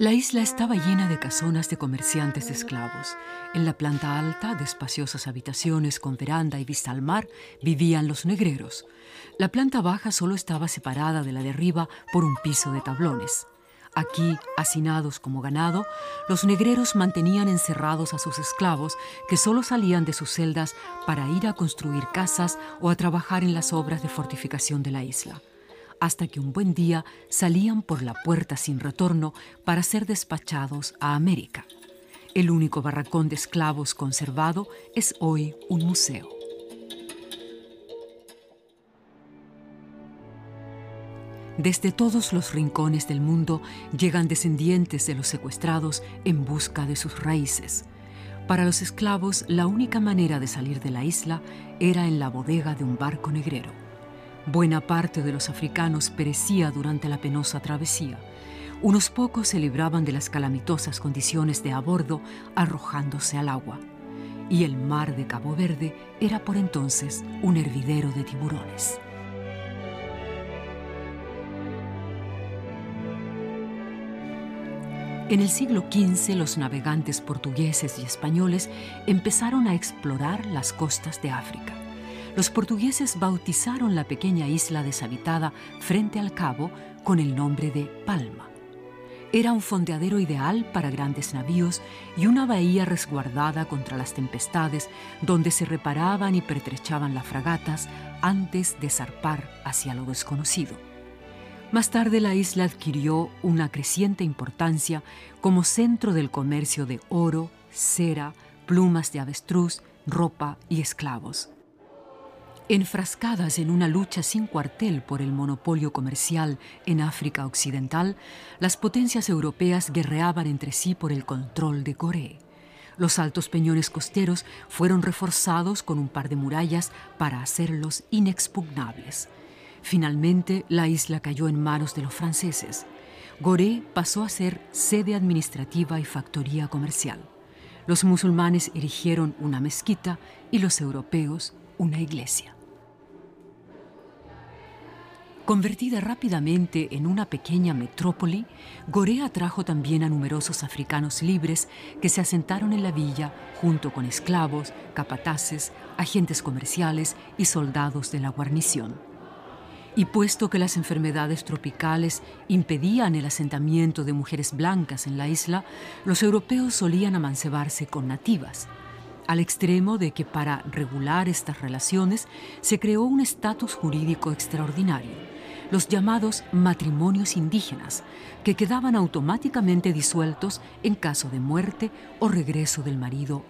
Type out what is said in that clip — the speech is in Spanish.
La isla estaba llena de casonas de comerciantes de esclavos. En la planta alta, de espaciosas habitaciones con veranda y vista al mar, vivían los negreros. La planta baja solo estaba separada de la de arriba por un piso de tablones. Aquí, hacinados como ganado, los negreros mantenían encerrados a sus esclavos que solo salían de sus celdas para ir a construir casas o a trabajar en las obras de fortificación de la isla, hasta que un buen día salían por la puerta sin retorno para ser despachados a América. El único barracón de esclavos conservado es hoy un museo. Desde todos los rincones del mundo llegan descendientes de los secuestrados en busca de sus raíces. Para los esclavos, la única manera de salir de la isla era en la bodega de un barco negrero. Buena parte de los africanos perecía durante la penosa travesía. Unos pocos se libraban de las calamitosas condiciones de a bordo arrojándose al agua. Y el mar de Cabo Verde era por entonces un hervidero de tiburones. En el siglo XV, los navegantes portugueses y españoles empezaron a explorar las costas de África. Los portugueses bautizaron la pequeña isla deshabitada frente al cabo con el nombre de Palma. Era un fondeadero ideal para grandes navíos y una bahía resguardada contra las tempestades donde se reparaban y pertrechaban las fragatas antes de zarpar hacia lo desconocido. Más tarde la isla adquirió una creciente importancia como centro del comercio de oro, cera, plumas de avestruz, ropa y esclavos. Enfrascadas en una lucha sin cuartel por el monopolio comercial en África Occidental, las potencias europeas guerreaban entre sí por el control de Gorée. Los altos peñones costeros fueron reforzados con un par de murallas para hacerlos inexpugnables. Finalmente, la isla cayó en manos de los franceses. Gorée pasó a ser sede administrativa y factoría comercial. Los musulmanes erigieron una mezquita y los europeos una iglesia. Convertida rápidamente en una pequeña metrópoli, Gorée atrajo también a numerosos africanos libres que se asentaron en la villa junto con esclavos, capataces, agentes comerciales y soldados de la guarnición. Y puesto que las enfermedades tropicales impedían el asentamiento de mujeres blancas en la isla, los europeos solían amancebarse con nativas, al extremo de que para regular estas relaciones se creó un estatus jurídico extraordinario, los llamados matrimonios indígenas, que quedaban automáticamente disueltos en caso de muerte o regreso del marido